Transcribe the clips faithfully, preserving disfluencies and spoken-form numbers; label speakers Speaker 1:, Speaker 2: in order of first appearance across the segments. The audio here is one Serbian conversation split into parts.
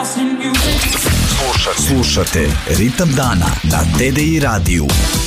Speaker 1: Slušate, slušate Ritam dana na T D I radiju.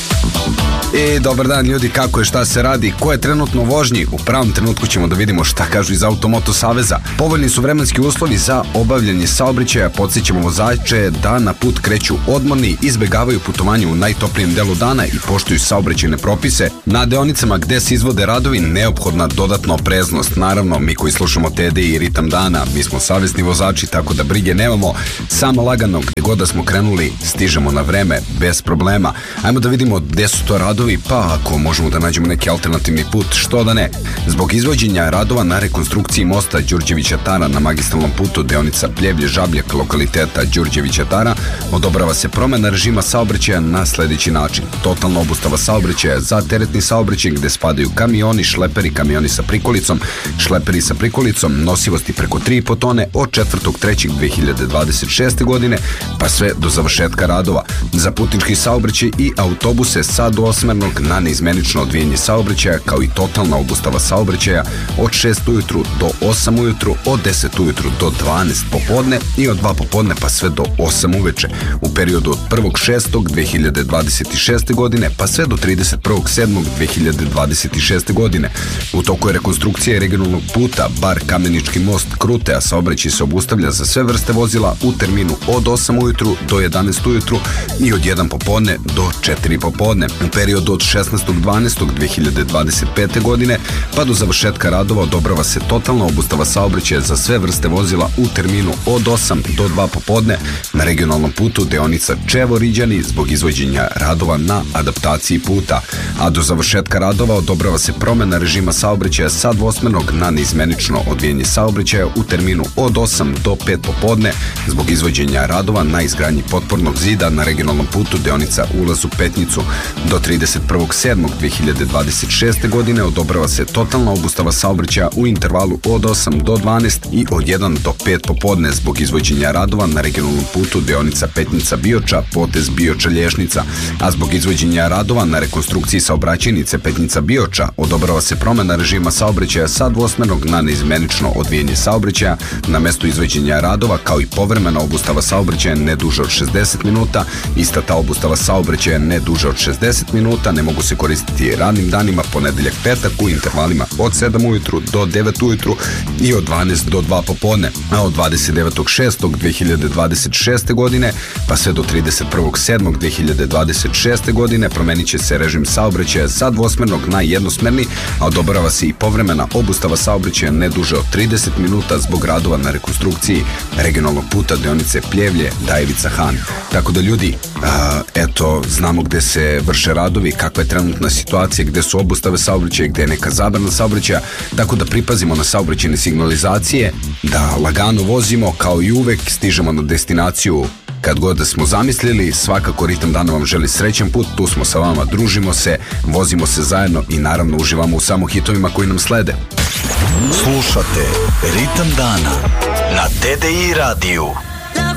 Speaker 2: I dobar dan ljudi, kako je, šta se radi, ko je trenutno u vožnji? U pravom trenutku ćemo da vidimo šta kažu iz Automoto saveza. Povoljni su vremenski uslovi za obavljanje saobraćaja, podsjećamo vozače da na put kreću odmorni, izbegavaju putovanje u najtoplijem delu dana i poštuju saobraćajne propise. Na deonicama gde se izvode radovi neophodna dodatna opreznost. Naravno, mi koji slušamo T D I i Ritam dana, mi smo savesni vozači, tako da brige nemamo. Samo lagano, gde god da smo krenuli, stižemo na vreme, bez problema. Ajmo da vidimo gde su to radovi, pa ako možemo da nađemo neki alternativni put, što da ne. Zbog izvođenja radova na rekonstrukciji mosta Đurđevića Tara na magistralnom putu deonica Pljevlje-Žabljak lokaliteta Đurđevića Tara odobrava se promena režima saobraćaja na sledeći način. Totalna obustava saobraćaja za teretni saobraćaj gde spadaju kamioni, šleperi, kamioni sa prikolicom, šleperi sa prikolicom, nosivosti preko tri i po tone od četvrtog trećeg dve hiljade dvadeset šeste godine pa sve do završetka radova. Za putnički saobraćaj i autobuse sa dvosmernog na neizmenično odvijanje saobraćaja, kao i totalna obustava saobraćaja od šest ujutru do osam ujutru, od deset ujutru do dvanaest popodne i od dva popodne pa sve do osam uveče u periodu od prvog šestog dve hiljade dvadeset šeste godine pa sve do trideset prvog sedmog dve hiljade dvadeset šeste godine. U toku je rekonstrukcija regionalnog puta Bar Kamenički most Krute, a saobraćaj se obustavlja za sve vrste vozila u terminu od osam ujutru do jedanaest ujutru i od jedan popodne do četiri popodne. U periodu od šesnaestog dvanaestog dve hiljade dvadeset pete godine pa do završetka radova odobrava se totalna obustava saobraćaja za sve vrste vozila u terminu od osam do dva popodne na regionalnom putu deonica Čevo-Riđani zbog izvođenja radova na adaptaciji puta, a do završetka radova odobrava se promena režima saobraćaja sa dvosmernog na neizmenično odvijanje saobraćaja u terminu od osam do pet popodne zbog izvođenja radova na izgradnji potpornog zida na regionalnom putu deonica Ulaz u Petnicu. Do trideset prvog sedmog dve hiljade dvadeset šeste godine odobrava se totalna obustava saobraćaja u intervalu od osam do dvanaest i od jedan do pet popodne zbog izvođenja radova na regionalnom putu deonica Petnica-Bioča, potez Bioča-Lješnica, a zbog izvođenja radova na rekonstrukciji saobraćajnice Petnica-Bioča odobrava se promena režima saobraćaja sa dvosmernog na neizmenično odvijanje saobraćaja na mesto izvođenja radova, kao i povremena obustava saobraćaja ne duže od šezdeset minuta. Ista ta obustava saobraćaja ne duže od šezdeset minuta ne mogu se koristiti radnim danima ponedeljak, petak u intervalima od sedam ujutru do devet ujutru i od dvanaest do dva popodne, a od dvadeset devetog šestog dve hiljade dvadeset šeste godine pa sve do trideset prvog sedmog dve hiljade dvadeset šeste godine promenit će se režim saobraćaja sa dvosmernog na jednosmerni, a odobrava se i povremena obustava saobraćaja ne duže od trideset minuta zbog radova na rekonstrukciji regionalnog puta deonice Pljevlje-Dajevica-Han. Tako da ljudi, a, eto, znamo gde se vrše radovi, kakva je trenutna situacija, gde su obustave saobraćaja, gde je neka zabrana saobraćaja, tako da pripazimo na saobraćajne signalizacije, da lagano vozimo, kao i uvek stižemo na destinaciju kad god da smo zamislili. Svakako Ritam dana vam želi srećan put, tu smo sa vama, družimo se, vozimo se zajedno i naravno uživamo u samo hitovima koji nam slede.
Speaker 1: Slušate Ritam dana na T D I radiju.